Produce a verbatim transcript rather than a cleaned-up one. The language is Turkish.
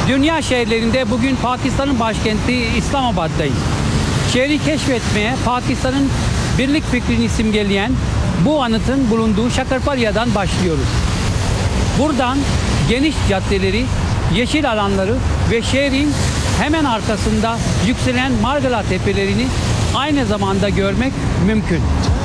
Dünya şehirlerinde bugün Pakistan'ın başkenti İslamabad'dayız. Şehri keşfetmeye Pakistan'ın birlik fikrini simgeleyen bu anıtın bulunduğu Şakarpalya'dan başlıyoruz. Buradan geniş caddeleri, yeşil alanları ve şehrin hemen arkasında yükselen Margala tepelerini aynı zamanda görmek mümkün.